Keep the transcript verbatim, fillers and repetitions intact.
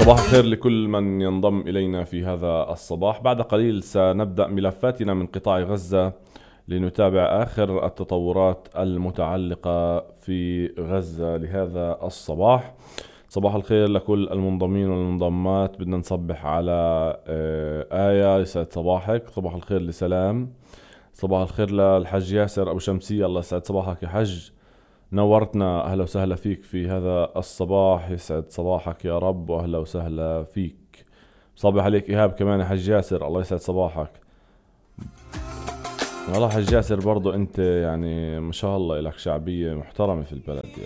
صباح الخير لكل من ينضم إلينا في هذا الصباح. بعد قليل سنبدأ ملفاتنا من قطاع غزة لنتابع آخر التطورات المتعلقة في غزة لهذا الصباح. صباح الخير لكل المنضمين والمنضمات. بدنا نصبح على آه، آية، يسعد صباحك. صباح الخير لسلام. صباح الخير للحج ياسر أبو شمسية، الله يسعد صباحك يا حج، نورتنا. أهلا وسهلا فيك في هذا الصباح، يسعد صباحك يا رب وأهلا وسهلا فيك. صباح عليك إيهاب كمان يا حج ياسر، الله يسعد صباحك. والله حج ياسر برضو أنت يعني ما شاء الله لك شعبية محترمة في البلد يعني.